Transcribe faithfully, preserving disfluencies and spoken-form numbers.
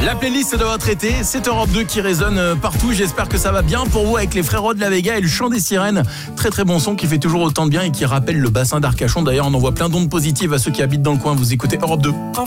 La playlist de votre été, c'est Europe deux qui résonne partout. J'espère que ça va bien pour vous avec les frérots de la Vega et le chant des sirènes. Très très bon son qui fait toujours autant de bien et qui rappelle le bassin d'Arcachon. D'ailleurs, on envoie plein d'ondes positives à ceux qui habitent dans le coin. Vous écoutez Europe deux.